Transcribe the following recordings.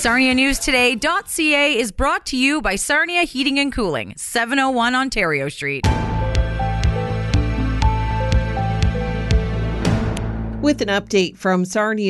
SarniaNewsToday.ca is brought to you by Sarnia Heating and Cooling, 701 Ontario Street. With an update from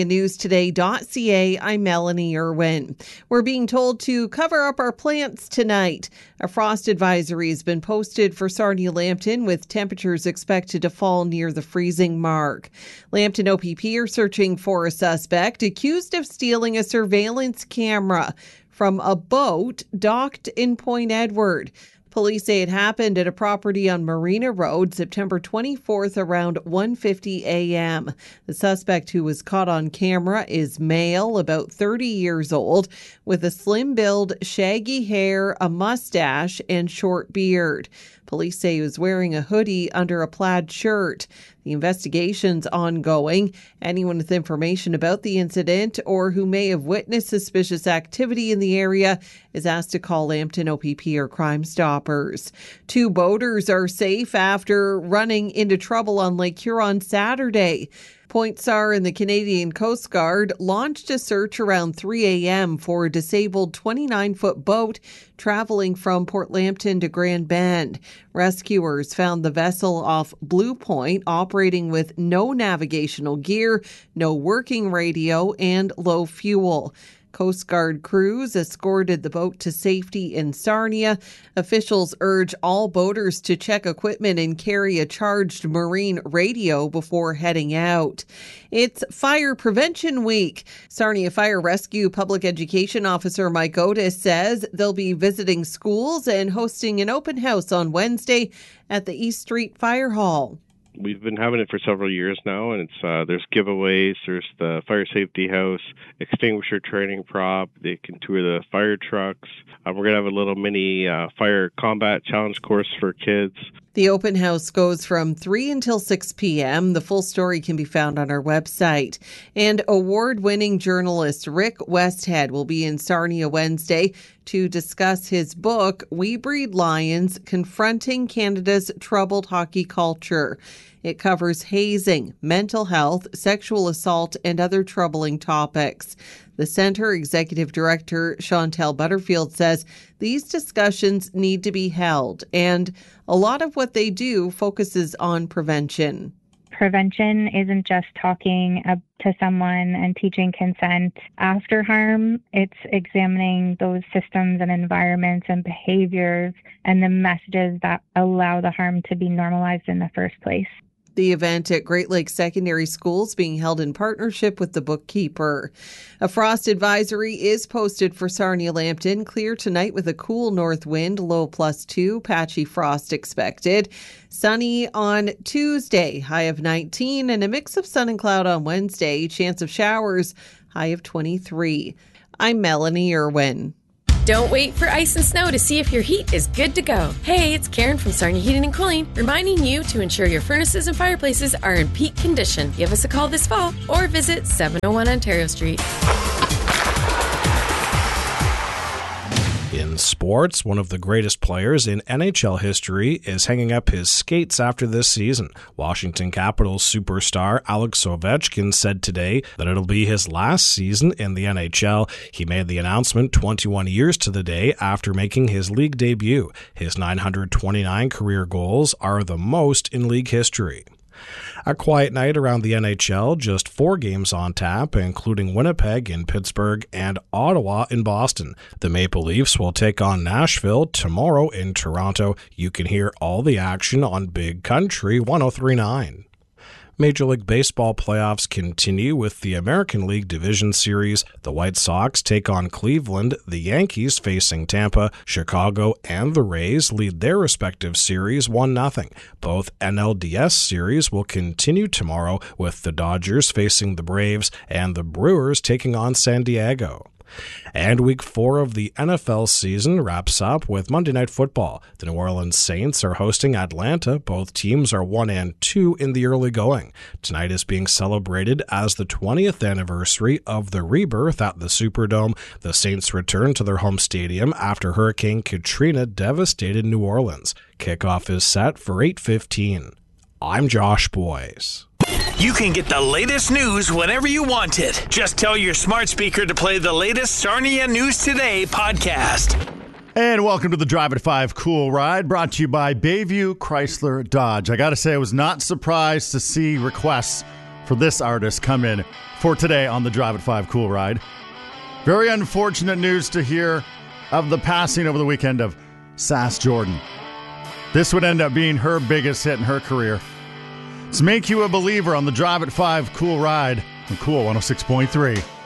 SarniaNewsToday.ca, I'm Melanie Irwin. We're being told to cover up our plants tonight. A frost advisory has been posted for Sarnia-Lambton, with temperatures expected to fall near the freezing mark. Lambton OPP are searching for a suspect accused of stealing a surveillance camera from a boat docked in Point Edward. Police say it happened at a property on Marina Road, September 24th, around 1:50 a.m. The suspect, who was caught on camera, is male, about 30 years old, with a slim build, shaggy hair, a mustache, and short beard. Police say he was wearing a hoodie under a plaid shirt. The investigation's ongoing. Anyone with information about the incident or who may have witnessed suspicious activity in the area is asked to call Lambton OPP or Crime Stoppers. 2 boaters are safe after running into trouble on Lake Huron Saturday. Point SAR and the Canadian Coast Guard launched a search around 3 a.m. for a disabled 29-foot boat traveling from Port Lambton to Grand Bend. Rescuers found the vessel off Blue Point, operating with no navigational gear, no working radio, and low fuel. Coast Guard crews escorted the boat to safety in Sarnia. Officials urge all boaters to check equipment and carry a charged marine radio before heading out. It's Fire Prevention Week. Sarnia Fire Rescue Public Education Officer Mike Otis says they'll be visiting schools and hosting an open house on Wednesday at the East Street Fire Hall. We've been having it for several years now, and it's there's giveaways, there's the fire safety house, extinguisher training prop, they can tour the fire trucks. We're going to have a little mini fire combat challenge course for kids. The open house goes from 3 until 6 p.m. The full story can be found on our website. And award-winning journalist Rick Westhead will be in Sarnia Wednesday to discuss his book, We Breed Lions: Confronting Canada's Troubled Hockey Culture. It covers hazing, mental health, sexual assault, and other troubling topics. The Centre Executive Director Chantel Butterfield says these discussions need to be held, and a lot of what they do focuses on prevention. Prevention isn't just talking to someone and teaching consent after harm. It's examining those systems and environments and behaviors and the messages that allow the harm to be normalized in the first place. The event at Great Lakes Secondary School is being held in partnership with the Bookkeeper. A frost advisory is posted for Sarnia-Lambton. Clear tonight with a cool north wind, low +2, patchy frost expected. Sunny on Tuesday, high of 19, and a mix of sun and cloud on Wednesday. Chance of showers, high of 23. I'm Melanie Irwin. Don't wait for ice and snow to see if your heat is good to go. Hey, it's Karen from Sarnia Heating and Cooling, reminding you to ensure your furnaces and fireplaces are in peak condition. Give us a call this fall or visit 701 Ontario Street. In sports, one of the greatest players in NHL history is hanging up his skates after this season. Washington Capitals superstar Alex Ovechkin said today that it'll be his last season in the NHL. He made the announcement 21 years to the day after making his league debut. His 929 career goals are the most in league history. A quiet night around the NHL, just 4 games on tap, including Winnipeg in Pittsburgh and Ottawa in Boston. The Maple Leafs will take on Nashville tomorrow in Toronto. You can hear all the action on Big Country 103.9. Major League Baseball playoffs continue with the American League Division Series. The White Sox take on Cleveland, the Yankees facing Tampa, Chicago, and the Rays lead their respective series 1-0. Both NLDS series will continue tomorrow with the Dodgers facing the Braves and the Brewers taking on San Diego. And Week 4 of the NFL season wraps up with Monday Night Football. The New Orleans Saints are hosting Atlanta. Both teams are 1-2 in the early going. Tonight is being celebrated as the 20th anniversary of the rebirth at the Superdome. The Saints return to their home stadium after Hurricane Katrina devastated New Orleans. Kickoff is set for 8:15. I'm Josh Boyce. You can get the latest news whenever you want it. Just tell your smart speaker to play the latest Sarnia News Today podcast. And welcome to the Drive at 5 Cool Ride, brought to you by Bayview Chrysler Dodge. I got to say, I was not surprised to see requests for this artist come in for today on the Drive at 5 Cool Ride. Very unfortunate news to hear of the passing over the weekend of Sass Jordan. This would end up being her biggest hit in her career. Let's make you a believer on the Drive at 5 Cool Ride on Cool 106.3.